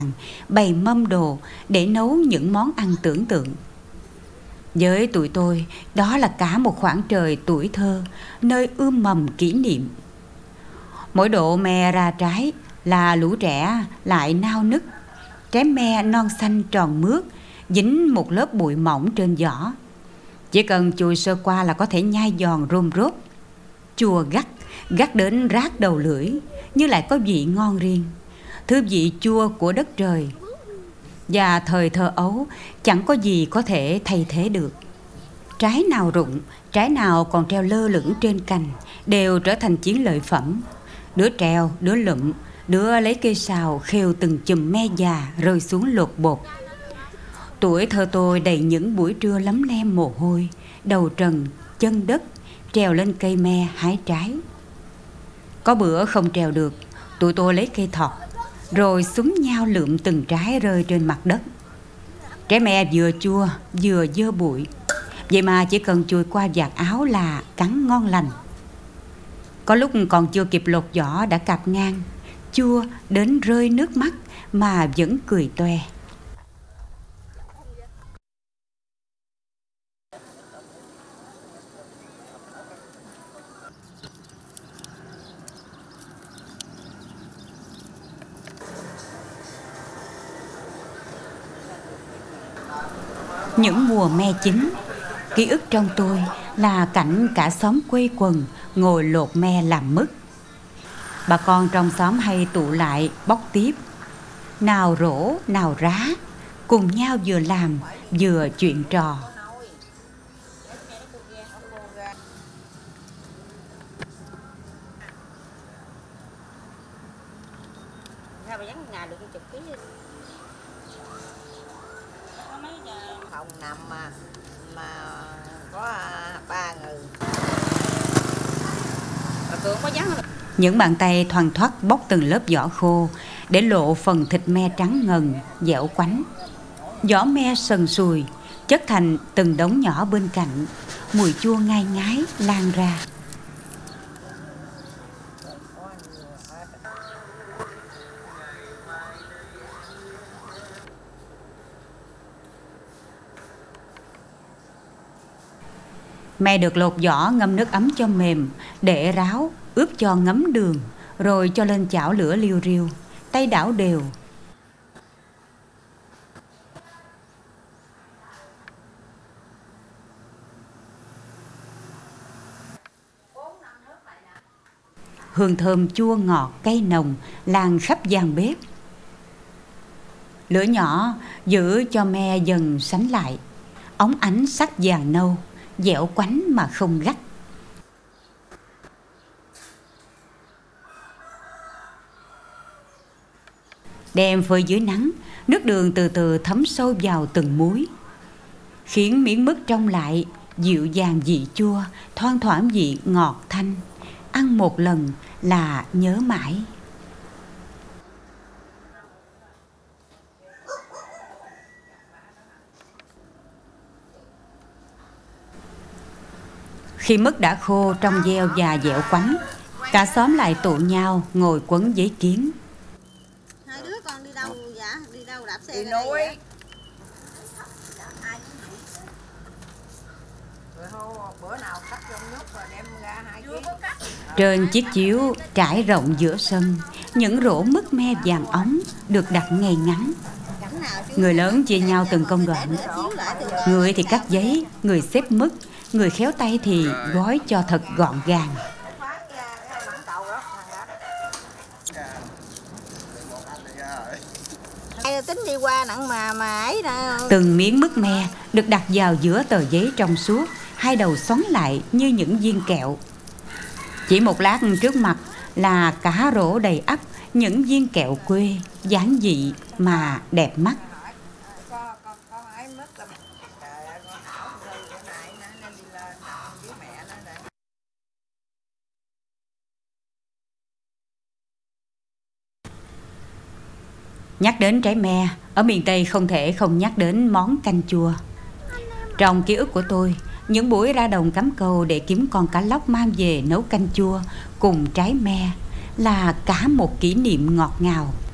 bày mâm đồ để nấu những món ăn tưởng tượng. Với tụi tôi, đó là cả một khoảng trời tuổi thơ, nơi ươm mầm kỷ niệm. Mỗi độ me ra trái là lũ trẻ lại nao nức. Trái me non xanh tròn mướt, dính một lớp bụi mỏng trên vỏ. Chỉ cần chùi sơ qua là có thể nhai giòn rôm rốt. Chua gắt đến rát đầu lưỡi, nhưng lại có vị ngon riêng, thứ vị chua của đất trời. Và thời thơ ấu chẳng có gì có thể thay thế được. Trái nào rụng, trái nào còn treo lơ lửng trên cành đều trở thành chiến lợi phẩm. Đứa treo, đứa lụm, đứa lấy cây sào khều từng chùm me già rơi xuống lột bột. Tuổi thơ tôi đầy những buổi trưa lấm lem mồ hôi, đầu trần, chân đất, trèo lên cây me hái trái. Có bữa không trèo được, tụi tôi lấy cây thọt, rồi xúm nhau lượm từng trái rơi trên mặt đất. Trái me vừa chua vừa dơ bụi, vậy mà chỉ cần chùi qua vạt áo là cắn ngon lành. Có lúc còn chưa kịp lột vỏ đã cạp ngang, chua đến rơi nước mắt mà vẫn cười toe. Những mùa me chín, ký ức trong tôi là cảnh cả xóm quây quần ngồi lột me làm mứt. Bà con trong xóm hay tụ lại bóc tiếp, nào rổ nào rá, cùng nhau vừa làm vừa chuyện trò. Phòng nằm mà có 3 người. Những bàn tay thoăn thoắt bóc từng lớp vỏ khô để lộ phần thịt me trắng ngần, dẻo quánh. Vỏ me sần sùi, chất thành từng đống nhỏ bên cạnh, mùi chua ngai ngái lan ra. Me được lột vỏ ngâm nước ấm cho mềm, để ráo, ướp cho ngấm đường, rồi cho lên chảo lửa liu riu, tay đảo đều. Hương thơm chua ngọt cay nồng lan khắp gian bếp. Lửa nhỏ giữ cho me dần sánh lại, óng ánh sắc vàng nâu, dẻo quánh mà không gắt. Đem phơi dưới nắng, nước đường từ từ thấm sâu vào từng múi, khiến miếng mứt trong lại dịu dàng vị chua, thoang thoảng vị ngọt thanh. Ăn một lần là nhớ mãi. Khi mứt đã khô trong veo và dẻo quánh, cả xóm lại tụ nhau ngồi quấn giấy kiến. Hai đứa con đi đâu dạ? Đi đâu đạp xe? Đi nuôi. Bữa nào cắt trong nước rồi đem ra 2 kg. Trên chiếc chiếu trải rộng giữa sân, những rổ mứt me vàng óng được đặt ngay ngắn. Người lớn chia nhau từng công đoạn. Người thì cắt giấy, người xếp mứt, người khéo tay thì gói cho thật gọn gàng. Tính đi qua nặng mà ấy nè. Từng miếng mứt me được đặt vào giữa tờ giấy trong suốt, hai đầu xoắn lại như những viên kẹo. Chỉ một lát trước mặt là cả rổ đầy ắp những viên kẹo quê, giản dị mà đẹp mắt. Nhắc đến trái me, ở miền Tây không thể không nhắc đến món canh chua. Trong ký ức của tôi, những buổi ra đồng cắm câu để kiếm con cá lóc mang về nấu canh chua cùng trái me là cả một kỷ niệm ngọt ngào.